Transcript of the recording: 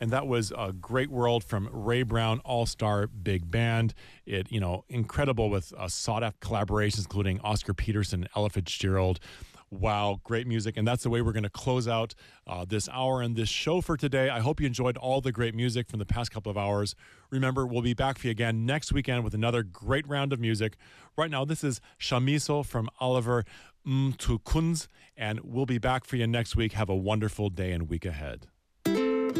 and that was a Great World from Ray Brown All-Star Big Band. It, incredible with sought-after collaborations, including Oscar Peterson and Ella Fitzgerald. Wow, great music. And that's the way we're going to close out this hour and this show for today. I hope you enjoyed all the great music from the past couple of hours. Remember, we'll be back for you again next weekend with another great round of music. Right now, this is Chamiso from Oliver Mtukudzi, and we'll be back for you next week. Have a wonderful day and week ahead.